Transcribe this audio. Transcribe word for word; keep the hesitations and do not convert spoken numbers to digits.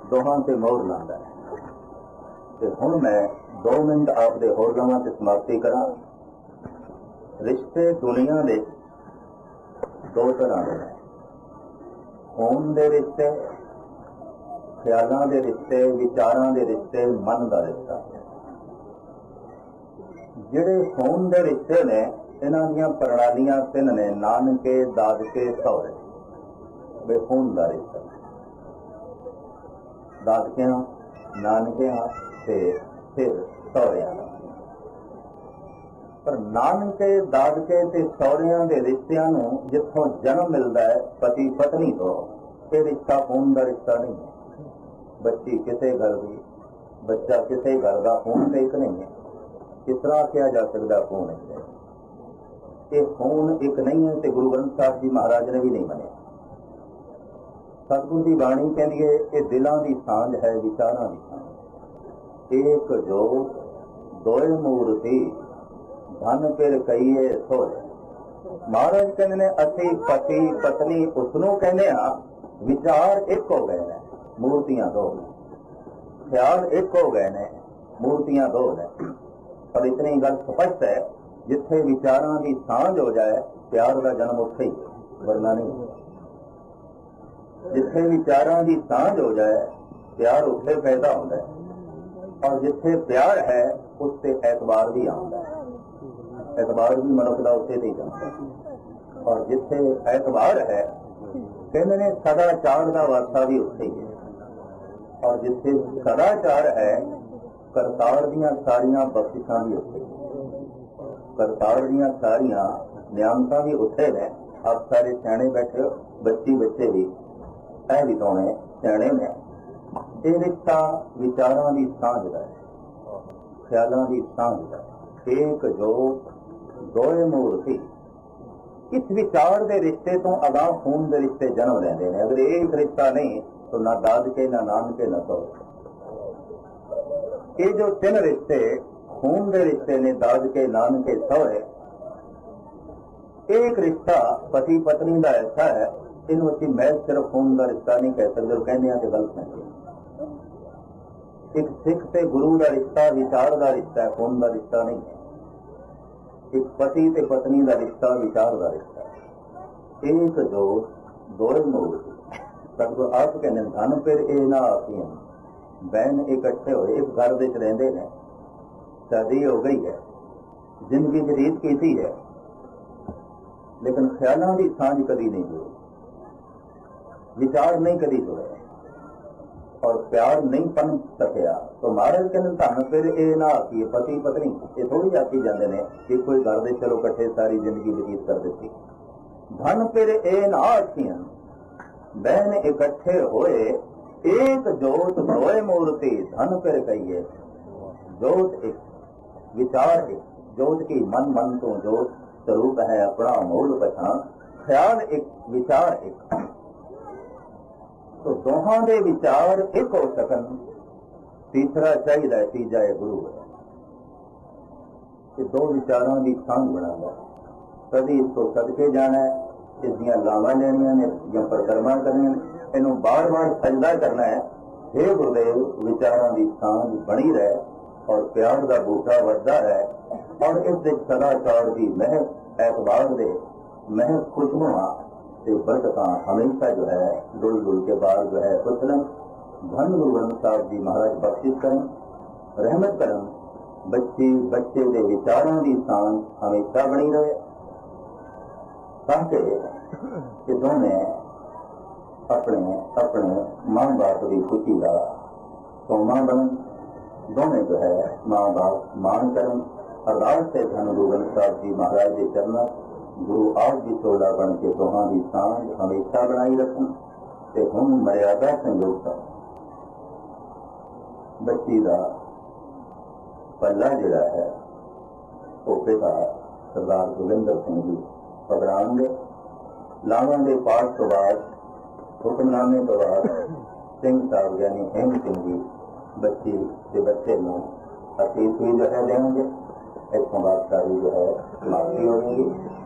दोहां से मोहर लांदा है। ते हुण मैं दो मिनट आपदे होर लवां ते समाप्ति करा। रिश्ते दुनिया दे दो तरह दे ने, खून दे रिश्ते, ख्यालां दे रिश्ते, विचारां दे रिश्ते, मन दा रिश्ता। जिहड़े खून दे रिश्ते ने इन्हां दीयां प्रणालियां तिन ने, नानके, दादके, सहुरे। बे खून दा रिश्ता दादकियां, नानकियां ते फिर सहुरियां दा। पर नानके, दादके ते सहुरियां दे रिश्तियां नूं जिथों जन्म मिलदा है पति पत्नी तो, ये रिश्ता खून दा रिश्ता नहीं है। बच्ची किसे घर दी, बच्चा किसे घर दा, खून ते एक नहीं है। किस तरह किया जा सकता खून है? ये खून एक नहीं है ते गुरु ग्रंथ साहिब जी महाराज ने भी नहीं मनिया। सतगुरु की बाणी कहती है ये दिलों की सांझ है, विचारों की सांझ। एक जोत दोए मूर्ति धन फिर कईए सोए। महाराज कहते ने असी पति पत्नी उसनों कहने हाँ, विचार एक हो गए ने, मूर्तियां दो ने, ख्याल एक हो गए ने, मूर्तियां दो ने। पर इतनी गल स्पष्ट है, जिथे विचारों की सांझ हो जाए प्यार का जन्म उत्थे ही, वरना नहीं। जिथे विचारों की सांझ हो जाए प्यार उत्थे पैदा होता है, और जिथे प्यार है उससे एतबार भी आता है। एतबार भी मनुष्य का उत्थे ही जाता है। और जिथे एतबार है कहते ने सदाचार का वास्ता भी उत्थे ही है। और जिथे सदाचार है करतार दियां सारियां बख्शिशां भी उत्थे, करतार दियां सारियां नियामतां भी उत्थे ने। आप सारे सियाणे बैठे हो, बच्ची बच्चे भी ऐ भी सोने सियाणे ने। ये रिश्ता विचारों की सांझ का है, ख्यालों की सांझ का है। एक जोत दोए मूर्ति। इस विचार के रिश्ते तो अगाह खून के रिश्ते जन्म लेंदे हैं। अगर एक रिश्ता नहीं तो ना दादके, ना नानके, ना सहुरे। ये जो तीन रिश्ते खून के रिश्ते ने, दादके, नानके, सहुरे, एक रिश्ता पति पत्नी का ऐसा है, इन्हों असीं मैं सिर्फ खून का रिश्ता नहीं कह सकते, कहने तो गलत है। एक सिख से गुरु का रिश्ता विचार का रिश्ता है, खून का रिश्ता नहीं है। एक पति ते पत्नी का रिश्ता विचार का रिश्ता है। एक जोत दोए मूर्ति। सतगुरु आप कहते धन फिर ए ना आखियां, बहन इकट्ठे होए एक घर विच रहिंदे ने, शादी हो गई है, जिंदगी च रीत कीती है, लेकिन ख्यालों की सांझ कभी नहीं जुड़ी, विचार नहीं कभी जुड़े और प्यार नहीं पन सकिया। तो महाराज कहते धन फिर ए ना आखिए, पति पत्नी ये थोड़ी आखी जाते हैं कि कोई घर दे चलो कट्ठे सारी जिंदगी बतीत कर दी। धन फिर ए ना आखियां, बहन इकट्ठे होए एक जोत दोए मूर्ति। धन फिर कहिए जोत एक, विचार एक। जोत की मन मन तो जोत स्वरूप है अपना मूल पछाण। ख्याल एक, विचार एक। तो दोहां दे विचार एक हो सकन, तीसरा चाहिए, तीजा है गुरु है कि दो विचारों की सांझ बना लो। कभी इसको सदके जाना है, इसदियां लावां लेनियां ने या परिक्रमा करनी, इनू बार बार सजदा करना है। हे गुरुदेव, विचारों की सांझ बनी रहे और प्यार का बूटा बढ़ता है, और इस सदाचार की महक, एतबार दे महक, खुशबुआ बरकत हमेशा जो है डुल डुल के बाद जो है उछलन। धन गुरु ग्रंथ साहिब जी महाराज बख्शिश करें, रहमत करें, बच्ची बच्चे के विचारों की सांझ हमेशा बनी रहे, ताकि ये दोनों अपने अपने माँ बाप की खुशी का सोमा बन, दोनों जो है माँ बाप मान करें। अरदास से धन गुरु ग्रंथ साहिब जी महाराज के चरणों गुरु आप भी चोला बन के दोहां की सांझ हमेशा बनाई रखन। ते हुण मर्यादा संजोगता बच्ची का पल्ला जिहड़ा है वो पिता सरदार जोगिंदर सिंह जी पकड़ाणगे। लावां दे पाठ तो बाद, हुक्मनामे तो बाद सिंह साहब यानी हेम सिंह जी बच्ची के बच्चे में असीस भी जो है देंगे। इतों बाद सारी जो है समाप्ति होगी।